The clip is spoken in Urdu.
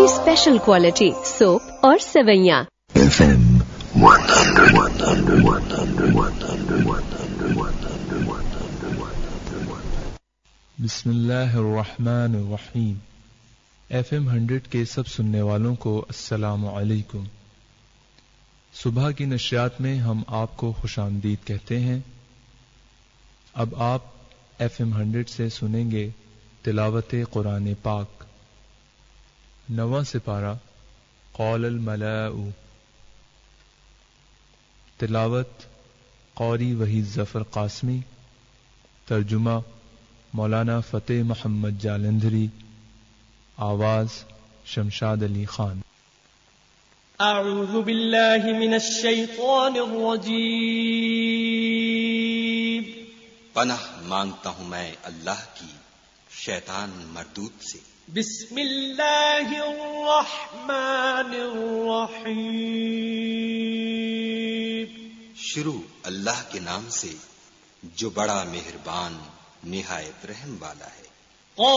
اسپیشل کوالٹی سوپ اور سوئیاں. FM 100. بسم اللہ الرحمن الرحیم. FM 100 کے سب سننے والوں کو السلام علیکم. صبح کی نشریات میں ہم آپ کو خوش آمدید کہتے ہیں. اب آپ FM 100 سے سنیں گے تلاوت قرآن پاک. 9واں سپارہ قول الملاء. تلاوت قاری وحید ظفر قاسمی. ترجمہ مولانا فتح محمد جالندھری. آواز شمشاد علی خان. اعوذ باللہ من الشیطان الرجیم. پناہ مانگتا ہوں میں اللہ کی شیطان مردود سے. بسم اللہ الرحمن الرحیم. شروع اللہ کے نام سے جو بڑا مہربان نہایت رحم والا ہے.